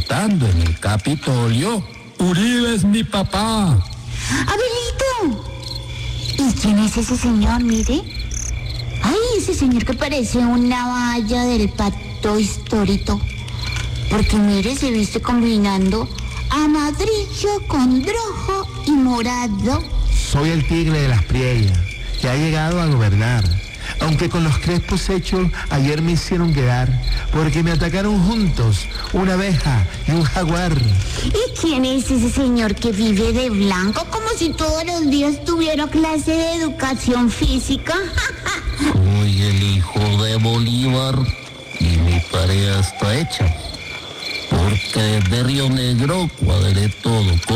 protestando en el Capitolio. Uribe es mi papá. ¡Abelito! ¿Y quién es ese señor, mire? Ay, ese señor que parece una valla del Pato Histórico. Porque mire, se viste combinando amarillo con rojo y morado. Soy el tigre de las Priellas, que ha llegado a gobernar. Aunque con los crespos hechos ayer me hicieron quedar, porque me atacaron juntos una abeja y un jaguar. ¿Y quién es ese señor que vive de blanco como si todos los días tuviera clase de educación física? Soy el hijo de Bolívar y mi tarea está hecha. Porque desde Río Negro cuadré todo con